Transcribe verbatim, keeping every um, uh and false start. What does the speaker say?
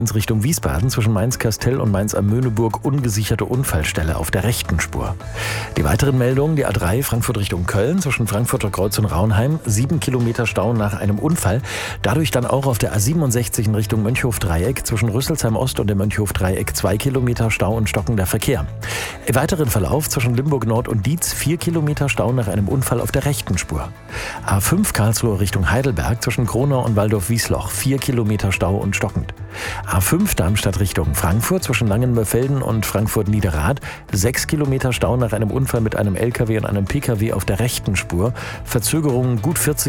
Richtung Wiesbaden zwischen Mainz-Kastel und Mainz-am-Möhneburg ungesicherte Unfallstelle auf der rechten Spur. Die weiteren Meldungen, die A drei Frankfurt Richtung Köln zwischen Frankfurter Kreuz und Raunheim, sieben Kilometer Stau nach einem Unfall. Dadurch dann auch auf der A siebenundsechzig in Richtung Mönchhof-Dreieck zwischen Rüsselsheim Ost und dem Mönchhof-Dreieck zwei Kilometer Stau und stockender Verkehr. Im weiteren Verlauf zwischen Limburg Nord und Dietz vier Kilometer Stau nach einem Unfall auf der rechten Spur. A fünf Karlsruhe Richtung Heidelberg zwischen Kronau und Waldorf-Wiesloch vier Kilometer Stau und stockend. A fünf Darmstadt Richtung Frankfurt zwischen Langenmörfelden und Frankfurt-Niederrad sechs Kilometer Stau nach einem Unfall mit einem L K W und einem P K W auf der rechten Spur. Verzögerungen gut vierzig